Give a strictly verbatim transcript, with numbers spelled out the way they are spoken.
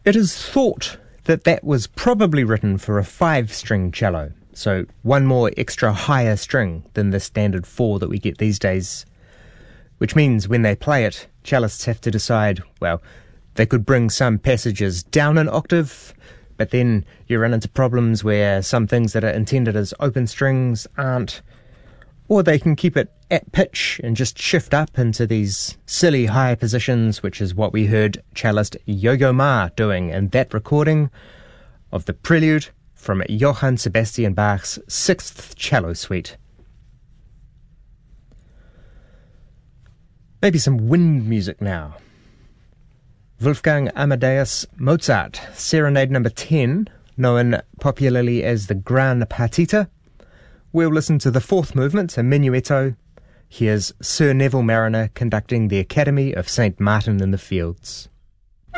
It is thought that that was probably written for a five-string cello, so one more extra higher string than the standard four that we get these days, which means when they play it, cellists have to decide, well, they could bring some passages down an octave, but then you run into problems where some things that are intended as open strings aren't, or they can keep it at pitch and just shift up into these silly high positions, which is what we heard cellist Yo-Yo Ma doing in that recording of the prelude from Johann Sebastian Bach's Sixth Cello Suite. Maybe some wind music now. Wolfgang Amadeus Mozart, Serenade number ten, known popularly as the Gran Partita. We'll listen to the fourth movement, a minuetto. Here's Sir Neville Marriner conducting the Academy of Saint Martin in the Fields.